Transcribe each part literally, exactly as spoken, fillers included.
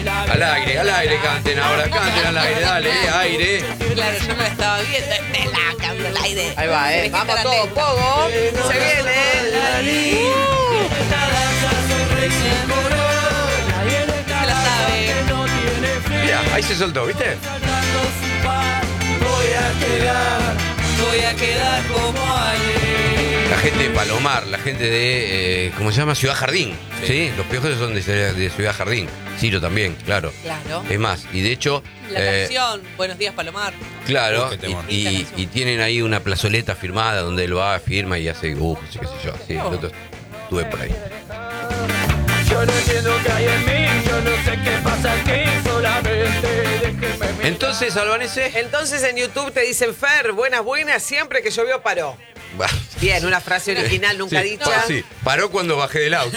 Al aire, al aire canten ahora, canten al aire, dale, aire. Claro, yo no la estaba viendo. Este la cambio el aire. Ahí va, eh. Vamos todos, pogo. Se viene. Se la sabe. Mira, ahí se soltó, ¿viste? Voy a quedar, voy a quedar como ayer. La gente de Palomar, la gente de, eh, ¿cómo se llama? Ciudad Jardín. Sí, ¿sí? Los Piojos son de, de Ciudad Jardín. Ciro también, claro. Claro. Es más, y de hecho... La eh, canción, Buenos días, Palomar. Claro, Uy, qué temor. y, y, y tienen ahí una plazoleta firmada donde él va, firma y hace dibujos y qué sé yo. Sí, el otro estuve por ahí. Yo no entiendo qué hay en mí, yo no sé qué pasa aquí, solamente déjeme mirar. Entonces, Albanese... Entonces en YouTube te dicen, Fer, buenas, buenas, siempre que llovió paró. Bien, una frase original nunca sí, dicha. Sí, paró cuando bajé del auto.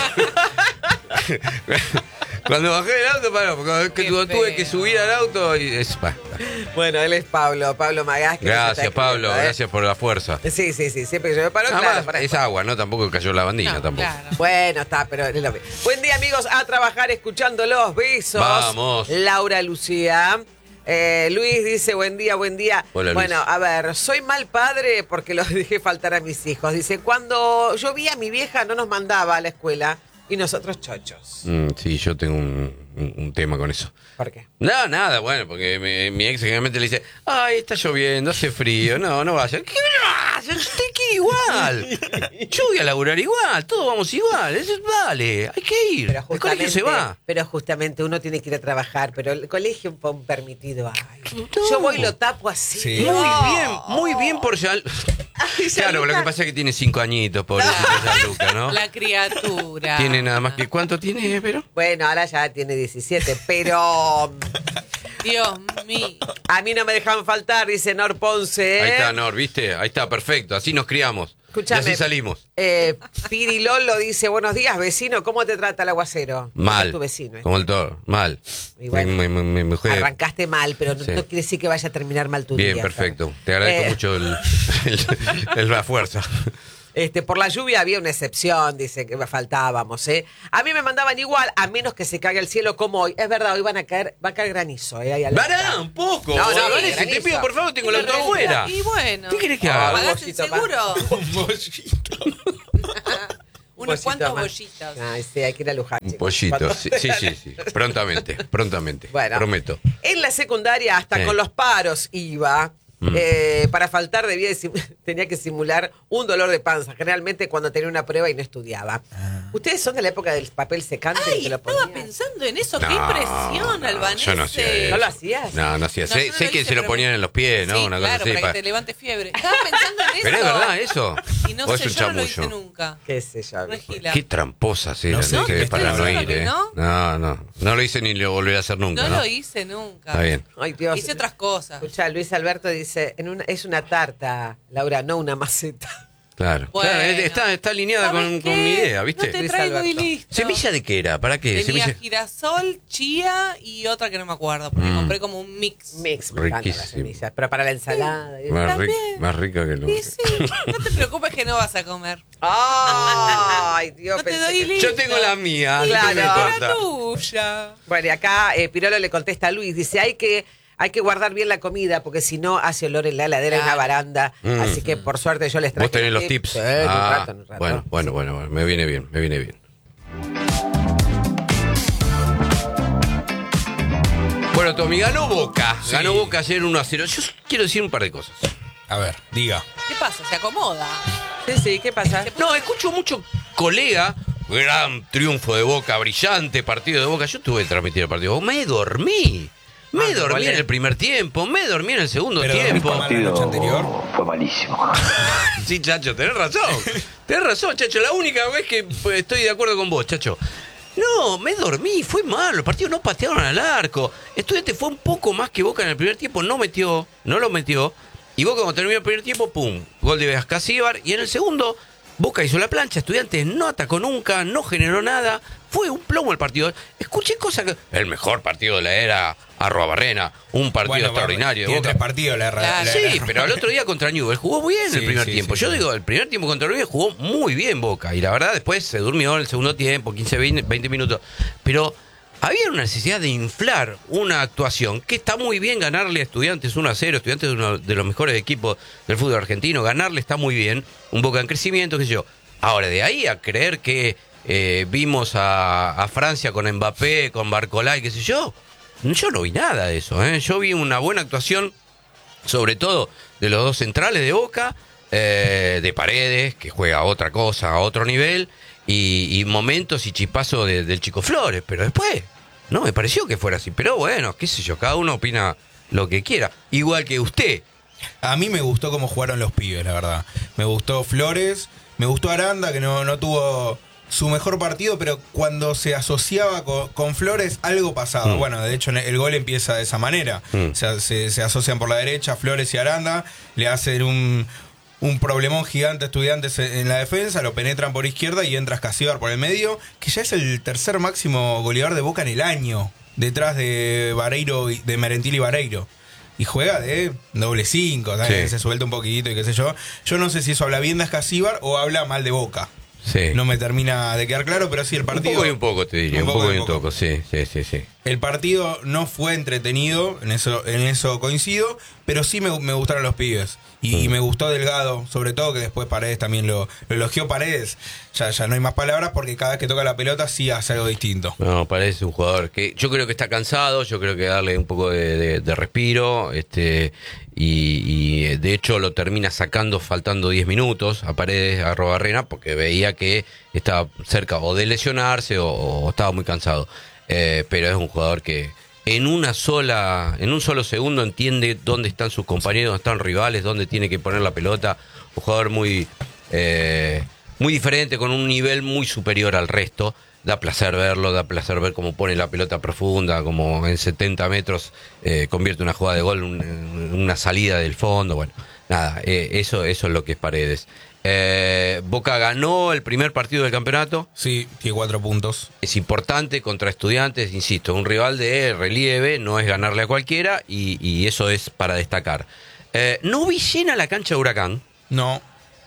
Cuando bajé del auto paró, porque Qué tuve, tuve feo. que subir al auto y es, bah. Bueno, él es Pablo, Pablo Magás. que nos está Gracias, Pablo, escribiendo, ¿eh? gracias por la fuerza. Sí, sí, sí, siempre que llovió paró, Nada claro, más, para es agua, ¿no? Tampoco cayó la bandina, No, tampoco. claro. Bueno, está, pero es lo mismo. Buen día, amigos, a trabajar escuchándolos. Besos. Vamos. Laura Lucía. Eh, Luis dice, buen día, buen día. Hola, Luis. Bueno, a ver, soy mal padre porque los dejé faltar a mis hijos. Dice, cuando yo vi a mi vieja no nos mandaba a la escuela y nosotros chochos. Mm, sí, yo tengo un, un- un tema con eso. ¿Por qué? No, nada, bueno, porque mi, mi ex generalmente le dice, ay, está lloviendo, hace frío, no, no vaya. ¿Qué no vaya? Usted quiere igual. Yo voy a laburar igual, todos vamos igual, eso es- vale, hay que ir. Pero El colegio se va. pero justamente uno tiene que ir a trabajar, pero el colegio un poco permitido. Ay, yo voy y lo tapo así. Sí. Muy No. bien, muy bien por ya. Ay, Claro, lo que Gianluca. pasa es que tiene cinco añitos, pobrecito Gianluca, ¿no? La criatura. Tiene nada más que. ¿Cuánto tiene, pero? Bueno, ahora ya tiene diecisiete, pero Dios mío. a mí no me dejan faltar, dice Nor Ponce. Ahí está, Nor, ¿viste? Ahí está, perfecto. Así nos criamos. Escuchame. Y así salimos. Eh, Piri Lolo dice, buenos días, vecino, ¿cómo te trata el aguacero? Mal. Es tu vecino. ¿eh? Como el toro. Mal. Y bueno, Mi- mi- mi mujer- Arrancaste mal, pero no, Sí. no quiere decir que vaya a terminar mal tu Bien, día. perfecto. Fer. Te agradezco Eh, mucho el, el- el- la fuerza. Este, por la lluvia había una excepción, dice que faltábamos, ¿eh? A mí me mandaban igual, a menos que se caiga el cielo como hoy. Es verdad, hoy van a caer, va a caer granizo, ¿eh? Ahí al- Pará, un poco. No, no, Vanessa, granizo. te pido, por favor, tengo el auto afuera. Y bueno. ¿Qué querés que Ah, haga? ¿Pagaste el bollito, pa. seguro? Un bollito. Unos Pollito cuantos más. bollitos. Ay, sí, hay que ir a Luján, Un chicos. pollito. Cuando- Sí, sí, sí, sí. Prontamente, prontamente. Bueno. Prometo. En la secundaria, hasta Sí. con los paros iba. Mm. Eh, para faltar debía de sim- tenía que simular un dolor de panza, generalmente cuando tenía una prueba y no estudiaba. ¿Ustedes son de la época del papel secante? Ay, que lo estaba ponían? pensando en eso. Qué No, impresión, no, Albanese. yo no hacía eso. ¿No lo hacías? No, no hacía. No, sé yo no sé lo que hice, se lo pero- ponían en los pies, ¿no? Sí, Una cosa claro, así. para pa- que te levante fiebre. Estaba pensando en eso. Pero es verdad eso. Y no ¿O sé, es un yo no lo hice chamullo? nunca. ¿Qué sé yo? Re gila. Qué tramposas eran No sé, ustedes ¿te para estoy no diciendo ir, que ¿eh? no? No, no. No lo hice ni lo volveré a hacer nunca, No ¿no? lo hice nunca. Está bien. Ay, Dios. Hice otras cosas. Escucha, Luis Alberto dice, en una, es una tarta, Laura, no una maceta. Claro. Bueno. Claro, está, está alineada ¿Sabes con, qué? con mi idea, ¿viste? No te Luis traigo y Alberto. listo. ¿Semilla de qué era? ¿Para qué? Tenía Semilla. girasol, chía y otra que no me acuerdo, porque Mm. compré como un mix. Mix, me encantan las Riquísimo. semillas, pero para la ensalada. y- Más, ric- También. más rica que lo. Y sí, no te preocupes que no vas a comer. Ay, Dios, No te pensé doy que- listo. Yo tengo la mía. ¿qué Claro. me La importa? tuya. Bueno, y acá eh, Pirolo le contesta a Luis, dice, hay que, hay que guardar bien la comida, porque si no hace olor en la heladera, en la Claro. baranda. Mm. Así que por suerte yo les traje Vos tenés los tips. Sí, en un Ah, rato, en un rato. bueno, bueno, bueno, bueno, me viene bien, me viene bien. Bueno, Tommy, ganó Boca. Sí. Ganó Boca ayer uno a cero. Yo quiero decir un par de cosas. A ver, diga. ¿Qué pasa? Se acomoda. Sí, sí, ¿qué pasa? No, escucho mucho colega. Gran triunfo de Boca, brillante partido de Boca. Yo tuve que transmitir el partido. Me dormí. Me Ah, dormí ¿cuál en es? el primer tiempo. Me dormí en el segundo Pero tiempo. dormiste mal la noche anterior. Fue malísimo. Sí, Chacho, tenés razón. Tenés razón, Chacho. La única vez que pues, estoy de acuerdo con vos, Chacho. No, me dormí, fue malo. Los partidos no patearon al arco. Estudiante fue un poco más que Boca en el primer tiempo. No metió, no lo metió. Y Boca cuando terminó el primer tiempo, pum, gol de Ascasíbar. Y en el segundo, Boca hizo la plancha. Estudiantes no atacó nunca, no generó nada. Fue un plomo el partido. Escuché cosas que... El mejor partido de la era Arroabarrena. Un partido Bueno, extraordinario de tiene Boca. tres partidos la, Claro. la- Sí, la- pero al otro día contra Newell's jugó bien Sí, el primer sí, tiempo. sí, Yo sí. digo, el primer tiempo contra Newell's jugó muy bien Boca. Y la verdad, después se durmió en el segundo tiempo, quince, veinte, veinte minutos. Pero había una necesidad de inflar una actuación que está muy bien ganarle a Estudiantes uno a cero, Estudiantes es uno de los mejores equipos del fútbol argentino, ganarle está muy bien, un Boca en crecimiento, qué sé yo. Ahora, de ahí a creer que eh, vimos a, a Francia con Mbappé, con Barcolá y qué sé yo, yo no vi nada de eso, ¿eh? Yo vi una buena actuación, sobre todo de los dos centrales de Boca, eh, de Paredes, que juega otra cosa, a otro nivel, y, y momentos y chispazos de, del Chico Flores, pero después no me pareció que fuera así. Pero bueno, qué sé yo, cada uno opina lo que quiera, igual que usted. A mí me gustó cómo jugaron los pibes, la verdad. Me gustó Flores, me gustó Aranda, que no, no tuvo su mejor partido, pero cuando se asociaba con, con Flores, algo pasaba. Mm. Bueno, de hecho, el gol empieza de esa manera. Mm. O sea, se, se asocian por la derecha Flores y Aranda, le hacen un, un problemón gigante a Estudiantes en la defensa, lo penetran por izquierda y entra Escasíbar por el medio, que ya es el tercer máximo goleador de Boca en el año, detrás de Vareiro, de Merentiel y Vareiro. Y juega de doble cinco, sí. Se suelta un poquito y qué sé yo. Yo no sé si eso habla bien de Escasíbar o habla mal de Boca. Sí. No me termina de quedar claro, pero sí el partido... Un poco y un poco, te diría, un, un poco, poco y un poco, sí, sí, sí, sí. El partido no fue entretenido, en eso, en eso coincido, pero sí me, me gustaron los pibes. Y, mm. y me gustó Delgado, sobre todo, que después Paredes también lo, lo elogió Paredes. Ya, ya no hay más palabras porque cada vez que toca la pelota sí hace algo distinto. No, Paredes es un jugador que yo creo que está cansado, yo creo que darle un poco de, de, de respiro, este y, y de hecho lo termina sacando faltando diez minutos a Paredes, a Arrobarrena, porque veía que estaba cerca o de lesionarse o, o estaba muy cansado. Eh, pero es un jugador que en una sola, en un solo segundo entiende dónde están sus compañeros, dónde están rivales, dónde tiene que poner la pelota. Un jugador muy, eh, muy diferente, con un nivel muy superior al resto. Da placer verlo, da placer ver cómo pone la pelota profunda, como en setenta metros eh, convierte una jugada de gol, un, una salida del fondo. Bueno, nada, eh, eso, eso es lo que es Paredes. Eh, Boca ganó el primer partido del campeonato. Sí, tiene cuatro puntos. Es importante contra Estudiantes, insisto, un rival de relieve, no es ganarle a cualquiera y, y eso es para destacar. Eh, no vi llena la cancha de Huracán. No.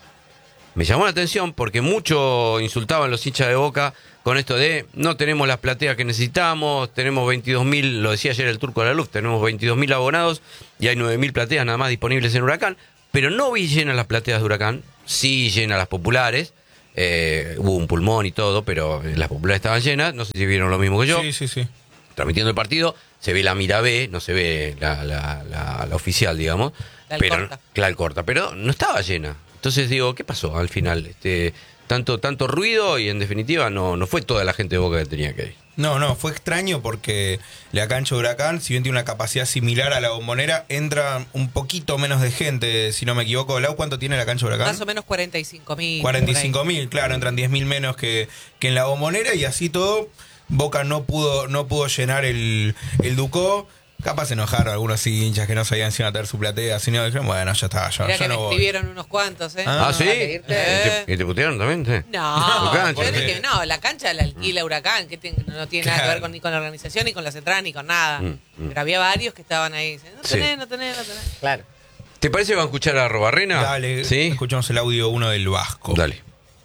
Me llamó la atención porque mucho insultaban los hinchas de Boca con esto de no tenemos las plateas que necesitamos, tenemos veintidós mil, lo decía ayer el Turco de la Luz, tenemos veintidós mil abonados y hay nueve mil plateas nada más disponibles en Huracán, pero no vi llenas las plateas de Huracán. Sí llena las populares, eh, hubo un pulmón y todo, pero las populares estaban llenas, no sé si vieron lo mismo que yo. Sí, sí, sí. Transmitiendo el partido, se ve la mira B, no se ve la, la, la, la oficial, digamos. La pero corta. Claro, corta, pero no estaba llena. Entonces digo, ¿qué pasó al final? Este, tanto, tanto ruido y en definitiva no, no fue toda la gente de Boca que tenía que ir. No, no, fue extraño porque la cancha de Huracán, si bien tiene una capacidad similar a la Bombonera, entra un poquito menos de gente, si no me equivoco. Lau, ¿cuánto tiene la cancha de Huracán? Más o menos cuarenta y cinco mil. cuarenta y cinco mil, claro, entran diez mil menos que, que en la Bombonera y así todo, Boca no pudo, no pudo llenar el, el Ducó. Capaz se enojaron algunos hinchas que no sabían si iban a tener su platea, sino dijeron, bueno, ya está, ya, Mirá ya que no me voy. escribieron unos cuantos, ¿eh? Ah, ¿sí? Eh. ¿Y te, y te putearon también? ¿Sí? No, ¿Tu cancha? yo dije, no, la cancha la alquila Huracán, que tiene- no tiene nada que ver con, ni con la organización, ni con las entradas, ni con nada. Mm, mm. Pero había varios que estaban ahí, diciendo, no Sí. tenés, no tenés, no tenés. Claro. ¿Te parece que van a escuchar a Robarrena? Dale, ¿Sí? escuchamos el audio uno del Vasco. Dale.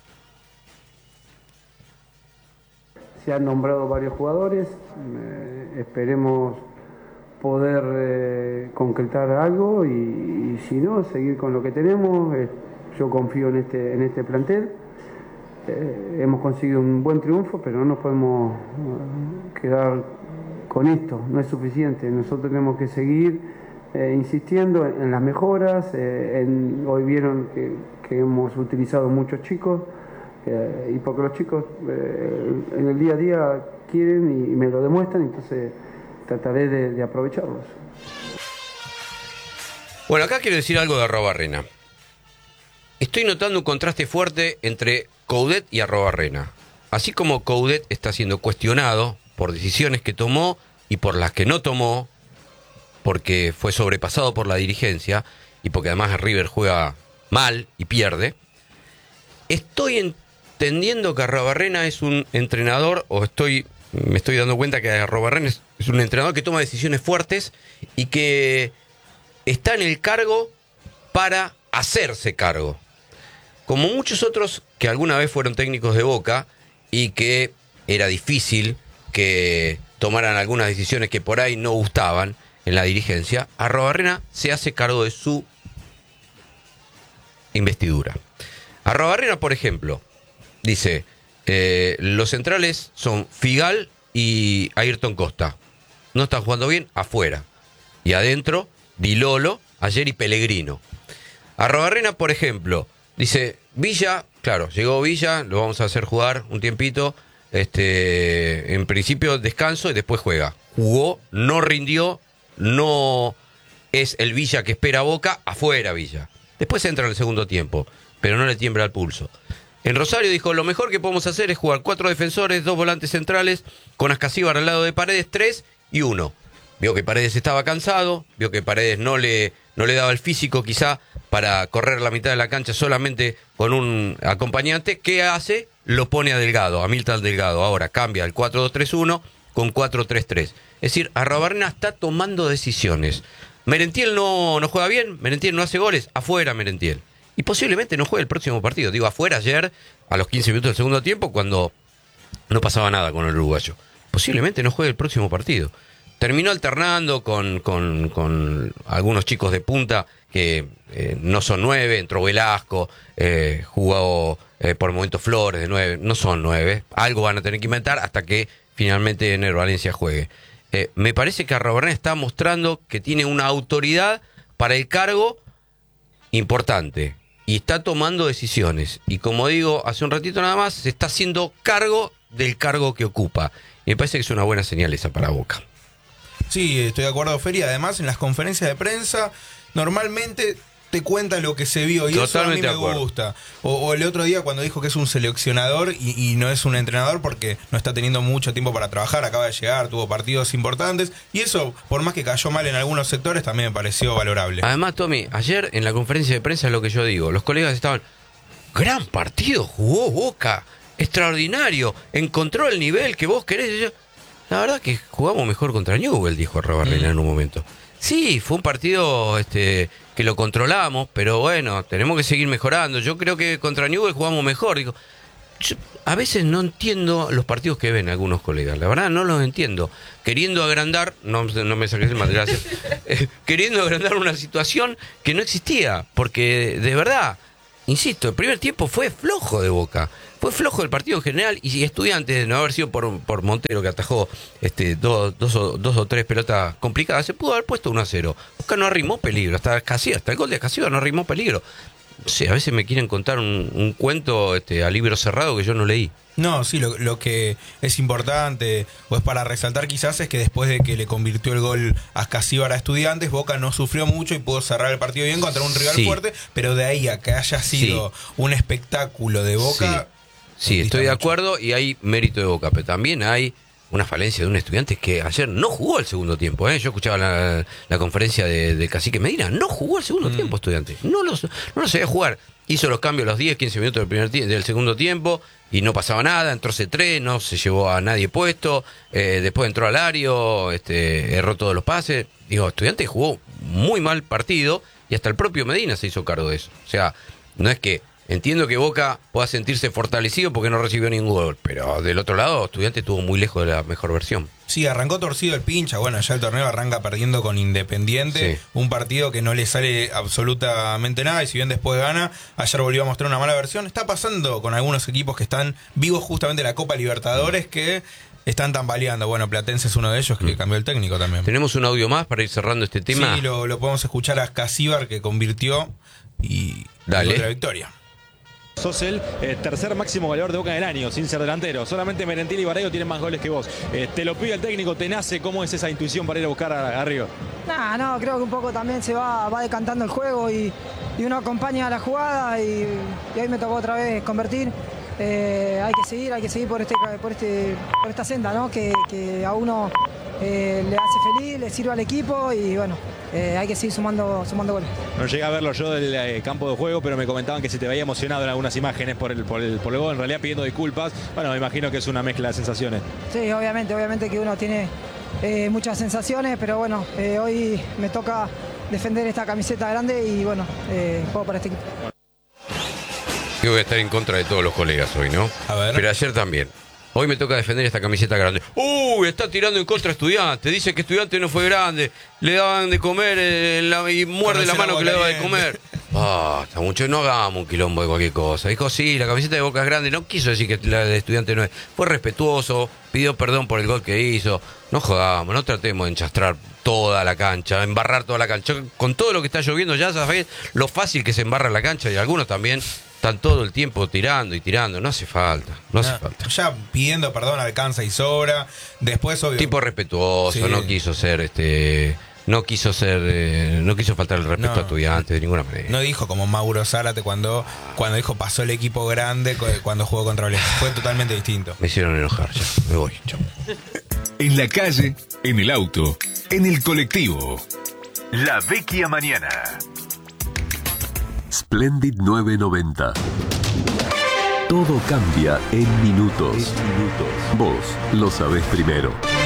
Se han nombrado varios jugadores, eh, esperemos poder eh, concretar algo y, y si no, seguir con lo que tenemos. Eh, yo confío en este, en este plantel. Eh, hemos conseguido un buen triunfo, pero no nos podemos eh, quedar con esto, no es suficiente. Nosotros tenemos que seguir eh, insistiendo en, en las mejoras. Eh, en, hoy vieron que, que hemos utilizado muchos chicos. Eh, y porque los chicos eh, en el día a día quieren y, y me lo demuestran, entonces trataré de, de aprovecharlos. Bueno, acá quiero decir algo de Arrobarrena. Estoy notando un contraste fuerte entre Coudet y Arrobarrena. Así como Coudet está siendo cuestionado por decisiones que tomó y por las que no tomó, porque fue sobrepasado por la dirigencia y porque además River juega mal y pierde, estoy entendiendo que Arrobarrena es un entrenador, o estoy me estoy dando cuenta que Arrobarrena es, es un entrenador que toma decisiones fuertes y que está en el cargo para hacerse cargo. Como muchos otros que alguna vez fueron técnicos de Boca y que era difícil que tomaran algunas decisiones que por ahí no gustaban en la dirigencia, Arrobarrena se hace cargo de su investidura. Arrobarrena, por ejemplo, dice, eh, los centrales son Figal y Ayrton Costa. No están jugando bien, afuera. Y adentro, Di Lolo, ayer y Pellegrino. Arrobarrena, por ejemplo, dice, Villa, claro, llegó Villa, lo vamos a hacer jugar un tiempito, este, en principio descanso y después juega. Jugó, no rindió, no es el Villa que espera Boca, afuera Villa. Después entra en el segundo tiempo, pero no le tiembla el pulso. En Rosario dijo, lo mejor que podemos hacer es jugar cuatro defensores, dos volantes centrales, con Ascasíbar al lado de Paredes, tres y uno. Vio que Paredes estaba cansado, vio que Paredes no le, no le daba el físico quizá para correr la mitad de la cancha solamente con un acompañante. ¿Qué hace? Lo pone a Delgado, a Milton Delgado. Ahora cambia el cuatro dos tres uno con cuatro tres tres. Es decir, Arrobarrena está tomando decisiones. Merentiel no, no juega bien, Merentiel no hace goles, afuera Merentiel. Y posiblemente no juegue el próximo partido. Digo, afuera ayer, a los quince minutos del segundo tiempo, cuando no pasaba nada con el uruguayo. Posiblemente no juegue el próximo partido. Terminó alternando con, con, con algunos chicos de punta que eh, no son nueve, entró Velasco, eh, jugó eh, por momentos Flores de nueve, no son nueve. Algo van a tener que inventar hasta que finalmente Ener Valencia juegue. Eh, me parece que Arrobarrena está mostrando que tiene una autoridad para el cargo importante y está tomando decisiones. Y como digo hace un ratito nada más, se está haciendo cargo del cargo que ocupa. Y me parece que es una buena señal esa para Boca. Sí, estoy de acuerdo, Feri. Además, en las conferencias de prensa, normalmente te cuenta lo que se vio y Totalmente eso a mí me gusta. O, o el otro día cuando dijo que es un seleccionador y, y no es un entrenador porque no está teniendo mucho tiempo para trabajar, acaba de llegar, tuvo partidos importantes y eso, por más que cayó mal en algunos sectores, también me pareció valorable. Además, Tommy, ayer en la conferencia de prensa es lo que yo digo, los colegas estaban, gran partido, jugó Boca, extraordinario, encontró el nivel que vos querés. Y yo, la verdad que jugamos mejor contra Newell, dijo Arrobarrena mm. en un momento. Sí, fue un partido este, que lo controlamos, pero bueno, tenemos que seguir mejorando. Yo creo que contra Newell jugamos mejor. Digo, yo a veces no entiendo los partidos que ven algunos colegas, la verdad no los entiendo. Queriendo agrandar, no, no me saques el material, eh, queriendo agrandar una situación que no existía, porque de verdad, insisto, el primer tiempo fue flojo de Boca. Fue flojo el partido en general y Estudiantes, de no haber sido por, por Montero que atajó este, dos, dos, o, dos o tres pelotas complicadas, se pudo haber puesto uno a cero. Boca no arrimó peligro, hasta casi hasta el gol de Ascasíbar no arrimó peligro. Sí, a veces me quieren contar un, un cuento este, a libro cerrado que yo no leí. No, sí, lo, lo que es importante, o es para resaltar quizás, es que después de que le convirtió el gol a Ascasíbar a Estudiantes, Boca no sufrió mucho y pudo cerrar el partido bien contra un rival sí. fuerte, pero de ahí a que haya sido sí. un espectáculo de Boca... Sí. Sí, estoy de acuerdo y hay mérito de Boca, pero también hay una falencia de un Estudiante que ayer no jugó el segundo tiempo. ¿eh? Yo escuchaba la, la conferencia de, de Cacique Medina, no jugó el segundo mm. tiempo Estudiante, no lo, no lo sabía jugar. Hizo los cambios los diez, quince minutos del, primer del segundo tiempo y no pasaba nada, entró C tres, no se llevó a nadie puesto, eh, después entró Alario, este, erró todos los pases. Digo, Estudiante jugó muy mal partido y hasta el propio Medina se hizo cargo de eso. O sea, no es que... Entiendo que Boca pueda sentirse fortalecido porque no recibió ningún gol, pero del otro lado, Estudiante estuvo muy lejos de la mejor versión. Sí, arrancó torcido el pincha, bueno, ya el torneo arranca perdiendo con Independiente, sí. un partido que no le sale absolutamente nada y si bien después gana, ayer volvió a mostrar una mala versión. Está pasando con algunos equipos que están vivos justamente en la Copa Libertadores que están tambaleando. Bueno, Platense es uno de ellos que mm. cambió el técnico también. ¿Tenemos un audio más para ir cerrando este tema? Sí, lo, lo podemos escuchar a Ascasíbar que convirtió y Dale. la victoria. Sos el eh, tercer máximo goleador de Boca del año, sin ser delantero. Solamente Merentiel y Barreiro tienen más goles que vos. Eh, te lo pide el técnico, te nace. ¿Cómo es esa intuición para ir a buscar a, a arriba? Nah, no, creo que un poco también se va, va decantando el juego y, y uno acompaña a la jugada y, y hoy me tocó otra vez convertir. Eh, hay que seguir, hay que seguir por, este, por, este, por esta senda, ¿no? que, que a uno eh, le hace feliz, le sirve al equipo y bueno, eh, hay que seguir sumando, sumando goles. No llegué a verlo yo del eh, campo de juego, pero me comentaban que se te veía emocionado en algunas imágenes por el, por, el, por el gol, en realidad pidiendo disculpas. Bueno, me imagino que es una mezcla de sensaciones. Sí, obviamente, obviamente que uno tiene eh, muchas sensaciones, pero bueno, eh, hoy me toca defender esta camiseta grande y bueno, eh, juego para este equipo. Yo voy a estar en contra de todos los colegas hoy, ¿no? A ver. Pero ayer también. Hoy me toca defender esta camiseta grande. Uy, está tirando en contra a Estudiante. Dice que Estudiante no fue grande. Le daban de comer eh, la, y muerde la mano que le daba de comer. Basta, mucho, no hagamos un quilombo de cualquier cosa. Dijo, sí, la camiseta de Boca es grande. No quiso decir que la de Estudiante no es. Fue respetuoso, pidió perdón por el gol que hizo. No jodamos, no tratemos de enchastrar toda la cancha, embarrar toda la cancha. Con todo lo que está lloviendo ya sabés lo fácil que se embarra la cancha y algunos también están todo el tiempo tirando y tirando. No hace falta, no hace No, falta. ya pidiendo perdón alcanza y sobra. Después, obvio. Tipo respetuoso, Sí. no quiso ser este... No quiso ser, eh, no quiso faltar el respeto No. a Estudiantes de ninguna manera. No dijo como Mauro Zárate cuando, cuando dijo pasó el equipo grande cu- cuando jugó contra Valencia. Fue totalmente distinto. Me hicieron enojar ya. Me voy, chao. En la calle, en el auto, en el colectivo. La Vecchia Mañana. Splendid nueve noventa. Todo cambia en minutos. Vos lo sabés primero.